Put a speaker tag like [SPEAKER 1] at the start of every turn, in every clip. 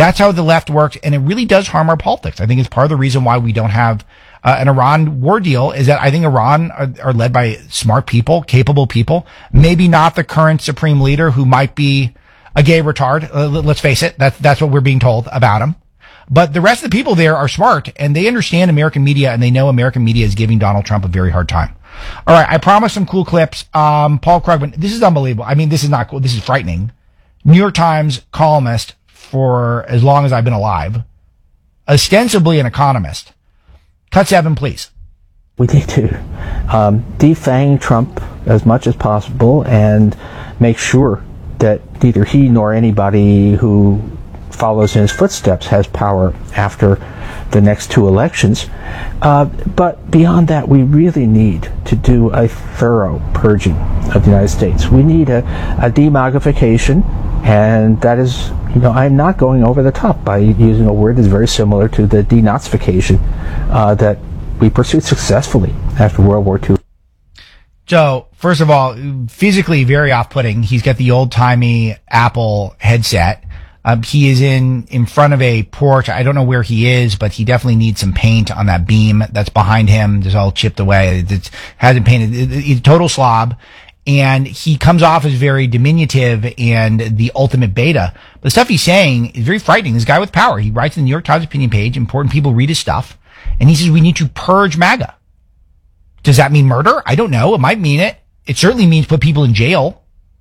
[SPEAKER 1] That's how the left works, and it really does harm our politics. I think it's part of the reason why we don't have an Iran war deal, is that I think Iran are led by smart people, capable people, maybe not the current supreme leader who might be a gay retard. Let's face it. That's what we're being told about him. But the rest of the people there are smart, and they understand American media, and they know American media is giving Donald Trump a very hard time. All right. I promised some cool clips. Paul Krugman, this is unbelievable. I mean, this is not cool. This is frightening. New York Times columnist for as long as I've been alive, ostensibly an economist. Cut 7, please.
[SPEAKER 2] We need to defang Trump as much as possible and make sure that neither he nor anybody who follows in his footsteps has power after the next 2 elections. But beyond that, we really need to do a thorough purging of the United States. We need a demagification, and that is, I'm not going over the top by using a word that's very similar to the denazification that we pursued successfully after World War II.
[SPEAKER 1] So, first of all, physically very off-putting. He's got the old-timey Apple headset. He is in front of a porch. I don't know where he is, but he definitely needs some paint on that beam that's behind him. It's all chipped away. It hasn't painted. He's a total slob. And he comes off as very diminutive and the ultimate beta. But the stuff he's saying is very frightening. This guy with power, he writes in the New York Times opinion page, important people read his stuff, and he says we need to purge MAGA. Does that mean murder? I don't know. It might mean it. It certainly means put people in jail.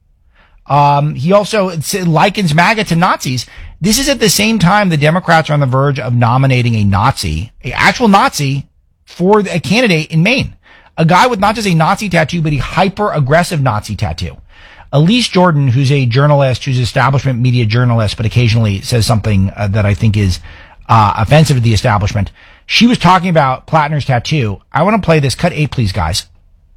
[SPEAKER 1] He also likens MAGA to Nazis. This is at the same time the Democrats are on the verge of nominating a Nazi, an actual Nazi, for a candidate in Maine. A guy with not just a Nazi tattoo, but a hyper-aggressive Nazi tattoo. Elise Jordan, who's a journalist, who's an establishment media journalist, but occasionally says something that I think is offensive to the establishment. She was talking about Plattner's tattoo. I want to play this. Cut 8, please, guys.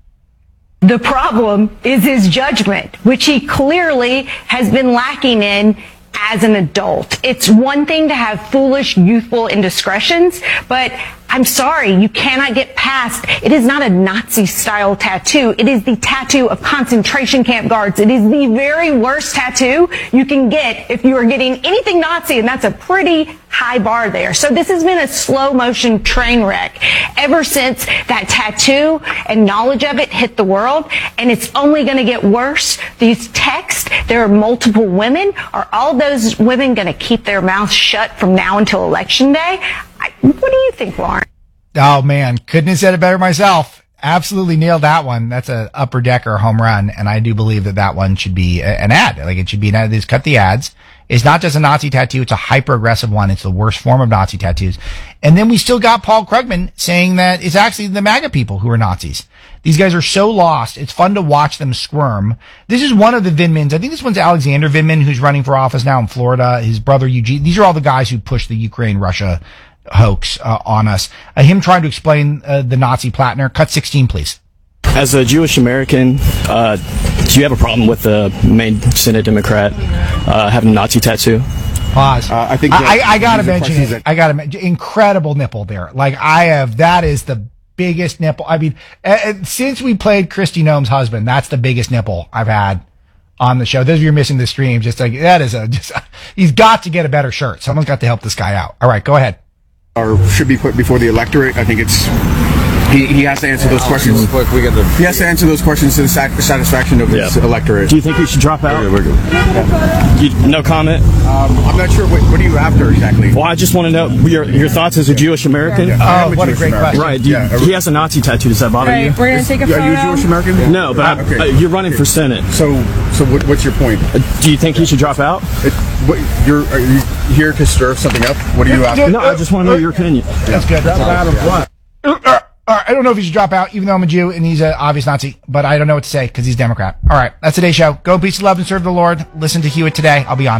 [SPEAKER 3] The problem is his judgment, which he clearly has been lacking in as an adult. It's one thing to have foolish, youthful indiscretions, but I'm sorry, you cannot get past. It is not a Nazi-style tattoo. It is the tattoo of concentration camp guards. It is the very worst tattoo you can get if you are getting anything Nazi, and that's a pretty high bar there. So this has been a slow-motion train wreck ever since that tattoo and knowledge of it hit the world, and it's only going to get worse. These texts, there are multiple women. Are all those women going to keep their mouths shut from now until Election Day? What do you think, Lauren?
[SPEAKER 1] Oh, man. Couldn't have said it better myself. Absolutely nailed that one. That's a upper decker home run. And I do believe that one should be an ad. Like, it should be an ad. Just cut the ads. It's not just a Nazi tattoo. It's a hyper aggressive one. It's the worst form of Nazi tattoos. And then we still got Paul Krugman saying that it's actually the MAGA people who are Nazis. These guys are so lost. It's fun to watch them squirm. This is one of the Vindmans. I think this one's Alexander Vindman, who's running for office now in Florida. His brother Eugene. These are all the guys who pushed the Ukraine-Russia hoax on us. Him trying to explain the Nazi Plattner. Cut 16, please.
[SPEAKER 4] As a Jewish American, do you have a problem with the Maine Senate Democrat having a Nazi tattoo?
[SPEAKER 1] Pause. I think I gotta mention it. I gotta mention incredible nipple there. Like that is the biggest nipple. I mean, since we played Kristi Noem's husband, that's the biggest nipple I've had on the show. Those of you who are missing the stream, just like that is he's got to get a better shirt. Someone's got to help this guy out. All right, go ahead.
[SPEAKER 5] Or should be put before the electorate. I think it's he has to answer those questions. He has to answer those questions to the satisfaction of his electorate.
[SPEAKER 4] Do you think he should drop out? No comment.
[SPEAKER 5] I'm not sure. What are you after exactly?
[SPEAKER 4] Well, I just want to know your thoughts as a Jewish American.
[SPEAKER 1] Oh, what a great question.
[SPEAKER 4] Right. He has a Nazi tattoo. Does that bother you?
[SPEAKER 3] We're gonna take a photo.
[SPEAKER 5] Are you a Jewish American?
[SPEAKER 4] No, but you're running for Senate.
[SPEAKER 5] So what's your point?
[SPEAKER 4] Do you think he should drop out?
[SPEAKER 5] Are you here to stir something up? What are you after?
[SPEAKER 4] No, I just want to know your opinion.
[SPEAKER 1] That's good. I don't know if he should drop out, even though I'm a Jew and he's an obvious Nazi, but I don't know what to say because he's Democrat. All right, that's today's show. Go in peace, love, and serve the Lord. Listen to Hewitt today. I'll be on.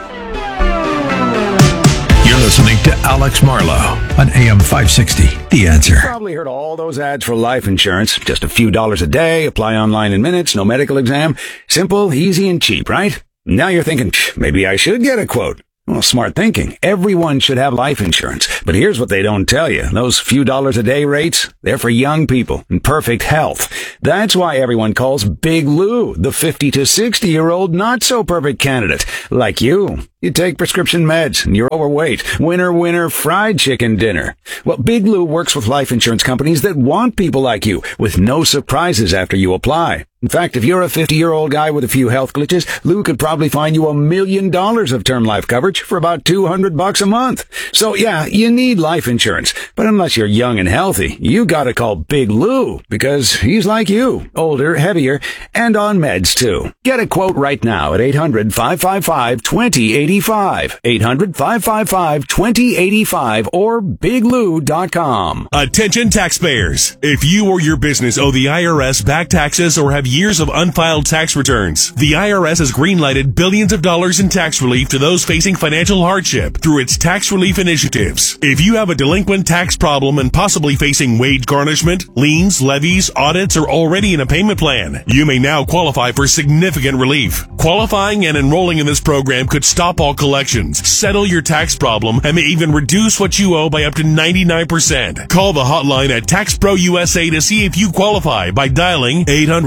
[SPEAKER 6] You're listening to Alex Marlow on AM 560. The Answer.
[SPEAKER 7] Probably heard all those ads for life insurance. Just a few dollars a day, apply online in minutes, no medical exam. Simple, easy, and cheap, right? Now you're thinking, maybe I should get a quote. Well, smart thinking. Everyone should have life insurance. But here's what they don't tell you. Those few dollars a day rates, they're for young people in perfect health. That's why everyone calls Big Lou the 50 to 60-year-old not-so-perfect candidate, like you. You take prescription meds and you're overweight. Winner, winner, fried chicken dinner. Well, Big Lou works with life insurance companies that want people like you with no surprises after you apply. In fact, if you're a 50-year-old guy with a few health glitches, Lou could probably find you $1 million of term life coverage for about $200 a month. So yeah, you need life insurance. But unless you're young and healthy, you gotta call Big Lou because he's like you, older, heavier, and on meds too. Get a quote right now at 800-555-2085. 800-555-2085 or biglou.com.
[SPEAKER 8] Attention taxpayers. If you or your business owe the IRS back taxes or have years of unfiled tax returns, the IRS has greenlighted billions of dollars in tax relief to those facing financial hardship through its tax relief initiatives. If you have a delinquent tax problem and possibly facing wage garnishment, liens, levies, audits, or already in a payment plan, you may now qualify for significant relief. Qualifying and enrolling in this program could stop all collections, settle your tax problem, and may even reduce what you owe by up to 99%. Call the hotline at TaxPro USA to see if you qualify by dialing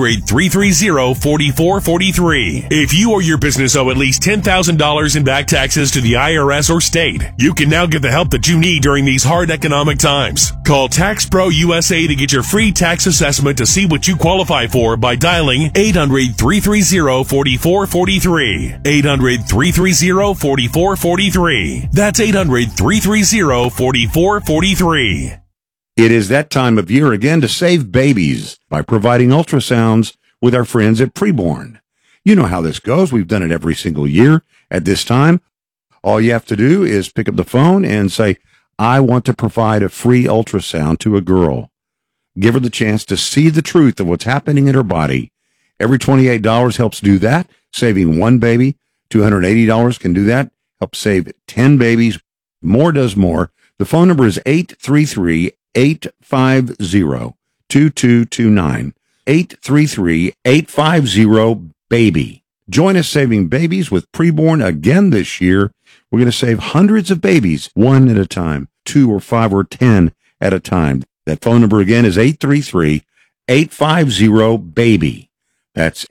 [SPEAKER 8] 800-330-4443. If you or your business owe at least $10,000 in back taxes to the IRS or state, you can now get the help that you need during these hard economic times. Call TaxPro USA to get your free tax assessment to see what you qualify for by dialing 800-330-4443. 800-330-4443. That's 800-330-4443.
[SPEAKER 9] It is that time of year again to save babies by providing ultrasounds with our friends at Preborn. You know how this goes. We've done it every single year at this time. All you have to do is pick up the phone and say, I want to provide a free ultrasound to a girl. Give her the chance to see the truth of what's happening in her body. Every $28 helps do that, saving one baby. $280 can do that, help save 10 babies. More does more. The phone number is 833-850-2229. 833-850-BABY. Join us saving babies with Preborn again this year. We're going to save hundreds of babies, one at a time, 2 or 5 or 10 at a time. That phone number again is 833-850-BABY. That's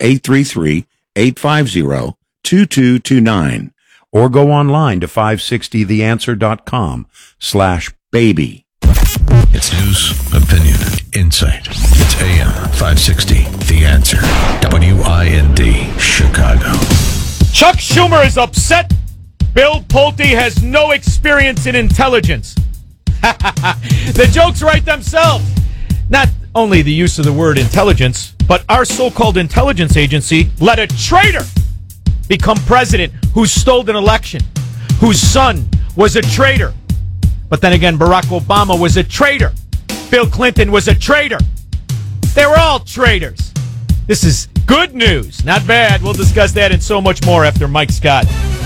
[SPEAKER 9] 833-850-2229. Or go online to 560theanswer.com/baby.
[SPEAKER 6] It's news, opinion, insight. It's AM 560, The Answer. WIND, Chicago.
[SPEAKER 10] Chuck Schumer is upset. Bill Pulte has no experience in intelligence. The jokes write themselves. Not only the use of the word intelligence, but our so-called intelligence agency let a traitor become president who stole an election, whose son was a traitor. But then again, Barack Obama was a traitor. Bill Clinton was a traitor. They were all traitors. This is good news, not bad. We'll discuss that and so much more after Mike Scott.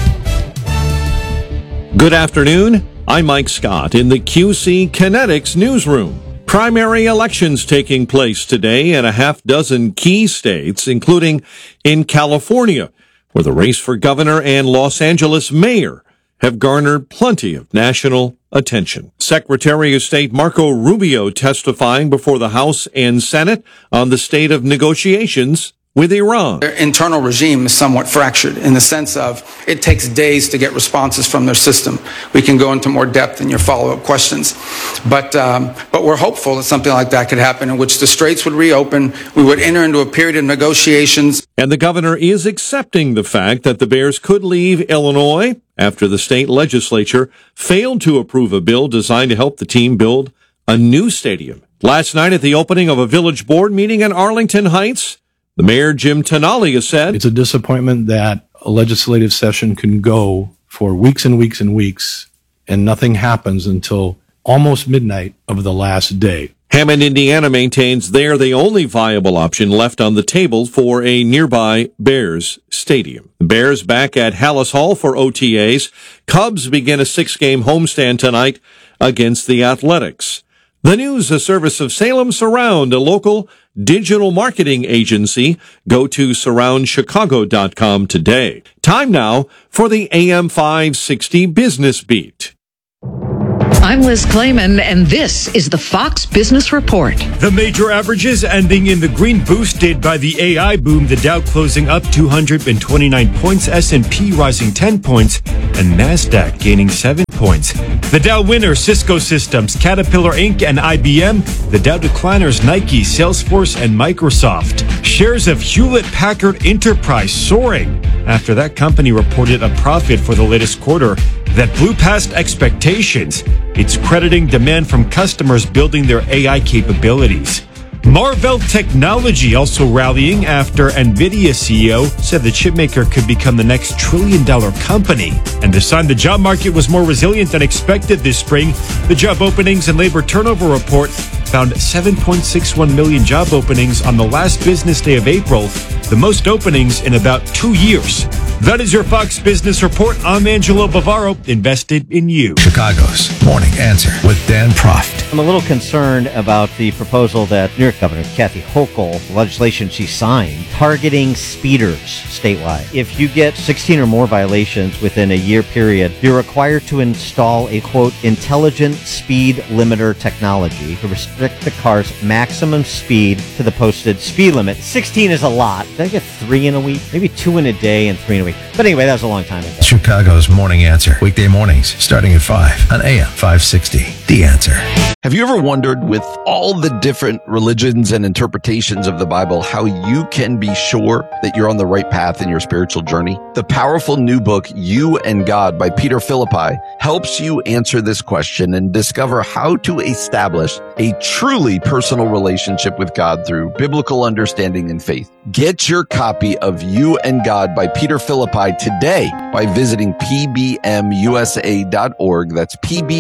[SPEAKER 11] Good afternoon. I'm Mike Scott in the QC Kinetics newsroom. Primary elections taking place today in a half dozen key states, including in California, where the race for governor and Los Angeles mayor have garnered plenty of national attention. Secretary of State Marco Rubio testifying before the House and Senate on the state of negotiations with Iran.
[SPEAKER 12] Their internal regime is somewhat fractured in the sense of it takes days to get responses from their system. We can go into more depth in your follow-up questions. But we're hopeful that something like that could happen in which the straits would reopen, we would enter into a period of negotiations.
[SPEAKER 11] And the governor is accepting the fact that the Bears could leave Illinois after the state legislature failed to approve a bill designed to help the team build a new stadium. Last night at the opening of a village board meeting in Arlington Heights, the mayor, Jim Tenaglia, said,
[SPEAKER 13] it's a disappointment that a legislative session can go for weeks and weeks and weeks, and nothing happens until almost midnight of the last day.
[SPEAKER 11] Hammond, Indiana maintains they're the only viable option left on the table for a nearby Bears stadium. The Bears back at Hallis Hall for OTAs. Cubs begin a 6-game homestand tonight against the Athletics. The News, a service of Salem Surround, a local digital marketing agency. Go to surroundchicago.com today. Time now for the AM 560 Business Beat.
[SPEAKER 14] I'm Liz Clayman, and this is the Fox Business Report.
[SPEAKER 15] The major averages ending in the green, boosted by the AI boom. The Dow closing up 229 points, S&P rising 10 points, and NASDAQ gaining 7 points. The Dow winners, Cisco Systems, Caterpillar Inc., and IBM. The Dow decliners, Nike, Salesforce, and Microsoft. Shares of Hewlett-Packard Enterprise soaring after that company reported a profit for the latest quarter that blew past expectations. It's crediting demand from customers building their AI capabilities. Marvell Technology also rallying after NVIDIA CEO said the chipmaker could become the next trillion-dollar company. And the sign the job market was more resilient than expected this spring, the job openings and labor turnover report found 7.61 million job openings on the last business day of April, the most openings in about 2 years. That is your Fox Business Report. I'm Angelo Bavaro, invested in you.
[SPEAKER 6] Chicago's Morning Answer with Dan Proft.
[SPEAKER 16] I'm a little concerned about the proposal that New York Governor Kathy Hochul, the legislation she signed, targeting speeders statewide. If you get 16 or more violations within a year period, you're required to install a, quote, intelligent speed limiter technology to restrict the car's maximum speed to the posted speed limit. 16 is a lot. Did I get 3 in a week? Maybe 2 in a day and 3 in a week. But anyway, that was a long time ago.
[SPEAKER 6] Chicago's Morning Answer. Weekday mornings starting at 5 on AM 560. The Answer.
[SPEAKER 17] Have you ever wondered, with all the different religions and interpretations of the Bible, how you can be sure that you're on the right path in your spiritual journey? The powerful new book, You and God by Peter Philippi, helps you answer this question and discover how to establish a truly personal relationship with God through biblical understanding and faith. Get your copy of You and God by Peter Philippi today by visiting pbmusa.org. That's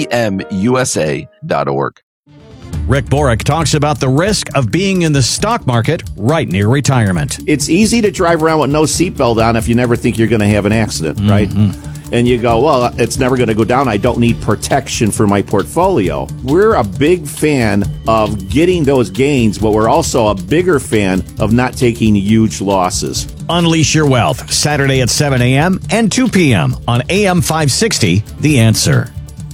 [SPEAKER 17] pbmusa.org.
[SPEAKER 18] Rick Borick talks about the risk of being in the stock market right near retirement.
[SPEAKER 19] It's easy to drive around with no seatbelt on if you never think you're going to have an accident, right? And you go, well, it's never going to go down. I don't need protection for my portfolio. We're a big fan of getting those gains, but we're also a bigger fan of not taking huge losses.
[SPEAKER 18] Unleash your wealth, Saturday at 7 a.m. and 2 p.m. on AM 560, The Answer.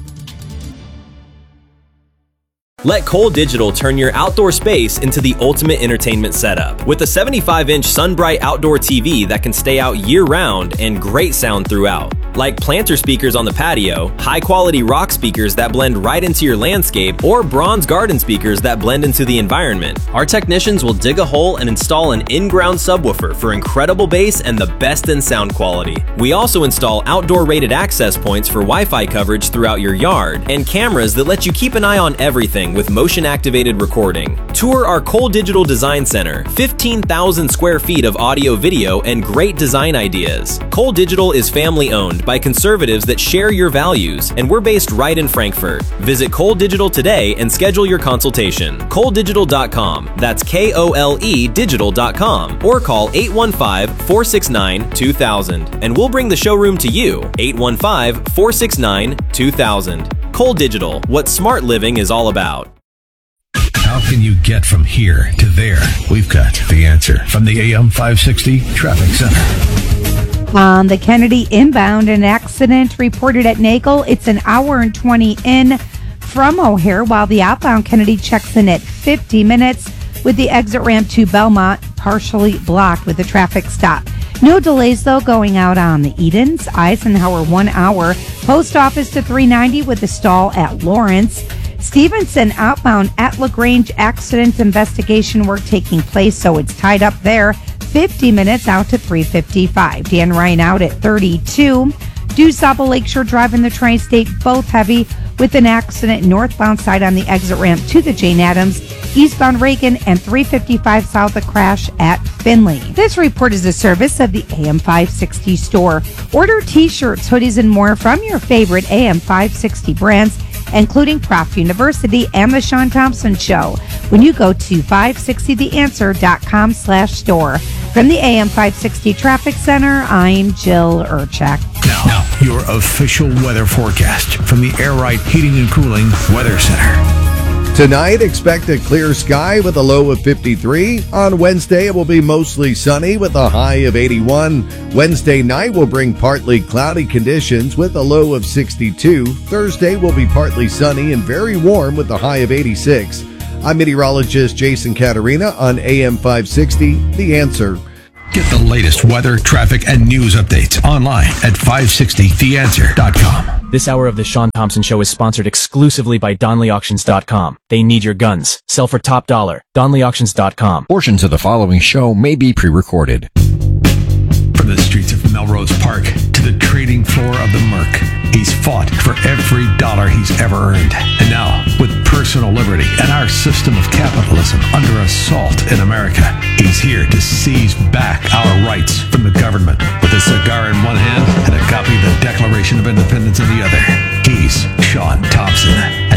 [SPEAKER 20] Let Cole Digital turn your outdoor space into the ultimate entertainment setup. With a 75-inch SunBright outdoor TV that can stay out year-round and great sound throughout. Like planter speakers on the patio, high-quality rock speakers that blend right into your landscape, or bronze garden speakers that blend into the environment. Our technicians will dig a hole and install an in-ground subwoofer for incredible bass and the best in sound quality. We also install outdoor-rated access points for Wi-Fi coverage throughout your yard, and cameras that let you keep an eye on everything with motion-activated recording. Tour our Cole Digital Design Center, 15,000 square feet of audio, video, and great design ideas. Cole Digital is family-owned by conservatives that share your values, and we're based right in Frankfurt. Visit Cole Digital today and schedule your consultation. ColeDigital.com. That's K-O-L-E Digital.com. Or call 815-469-2000, and we'll bring the showroom to you. 815-469-2000. Cole Digital, what smart living is all about.
[SPEAKER 6] How can you get from here to there? We've got the answer from the AM 560 Traffic Center.
[SPEAKER 21] On the Kennedy inbound, an accident reported at Nagel. It's an hour and 20 in from O'Hare, while the outbound Kennedy checks in at 50 minutes with the exit ramp to Belmont partially blocked with a traffic stop. No delays, though, going out on the Edens. Eisenhower 1 hour. Post Office to 390 with a stall at Lawrence. Stevenson outbound at LaGrange, accident investigation work taking place, so it's tied up there. 50 minutes out to 355. Dan Ryan out at 32. DuSable Lakeshore Drive and the Tri-State both heavy with an accident northbound side on the exit ramp to the Jane Addams. Eastbound Reagan and 355 south, a crash at Finley. This report is a service of the AM 560 store. Order t-shirts, hoodies, and more from your favorite AM 560 brands, including Prof University and The Sean Thompson Show, when you go to 560theanswer.com/store. From the AM 560 Traffic Center, I'm Jill Urchak.
[SPEAKER 6] Now, your official weather forecast from the Air Right Heating and Cooling Weather Center.
[SPEAKER 2] Tonight, expect a clear sky with a low of 53. On Wednesday, it will be mostly sunny with a high of 81. Wednesday night will bring partly cloudy conditions with a low of 62. Thursday will be partly sunny and very warm with a high of 86. I'm meteorologist Jason Caterina on AM 560, The Answer.
[SPEAKER 6] Get the latest weather, traffic, and news updates online at 560theanswer.com.
[SPEAKER 22] This hour of the Sean Thompson Show is sponsored exclusively by DonleyAuctions.com. They need your guns. Sell for top dollar. DonleyAuctions.com.
[SPEAKER 23] Portions of the following show may be pre-recorded.
[SPEAKER 6] From the streets of Melrose Park to the trading floor of the Merc, he's fought for every dollar he's ever earned. And now, with personal liberty and our system of capitalism under assault in America, he's here to seize back our rights from the government with a cigar in one hand and a copy of the Declaration of Independence in the other. He's Sean Thompson.